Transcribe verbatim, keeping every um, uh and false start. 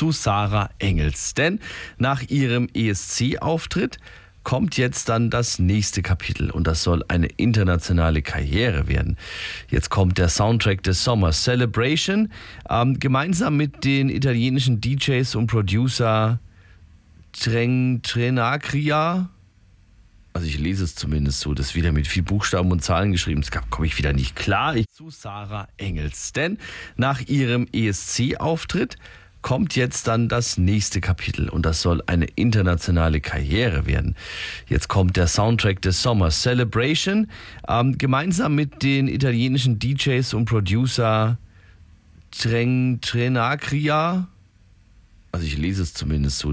zu Sarah Engels. Denn nach ihrem E S C-Auftritt kommt jetzt dann das nächste Kapitel und das soll eine internationale Karriere werden. Jetzt kommt der Soundtrack des Sommers, Celebration, ähm, gemeinsam mit den italienischen D Js und Producer Treng Trenacria. Also ich lese es zumindest so, das ist wieder mit viel Buchstaben und Zahlen geschrieben, das komme ich wieder nicht klar. Ich zu Sarah Engels, denn nach ihrem E S C-Auftritt kommt jetzt dann das nächste Kapitel und das soll eine internationale Karriere werden. Jetzt kommt der Soundtrack des Sommers, Celebration, ähm, gemeinsam mit den italienischen D Js und Producer Treng Trenacria. Also ich lese es zumindest so.